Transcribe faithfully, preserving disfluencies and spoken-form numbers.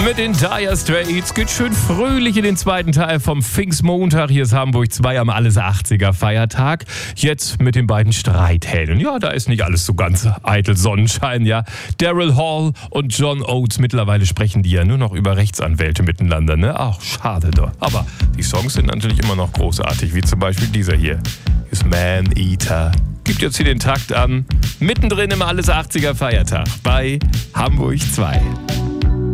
Mit den Dire Straits geht schön fröhlich in den zweiten Teil vom Pfingstmontag. Hier ist Hamburg zwei am Alles achtziger Feiertag. Jetzt mit den beiden Streithähnen. Ja, da ist nicht alles so ganz eitel Sonnenschein, ja. Daryl Hall und John Oates, mittlerweile sprechen die ja nur noch über Rechtsanwälte miteinander, ne? Ach, schade doch. Aber die Songs sind natürlich immer noch großartig, wie zum Beispiel dieser hier. Ist Man Eater. Gibt jetzt hier den Takt an. Mittendrin im Alles achtziger Feiertag bei Hamburg zwei.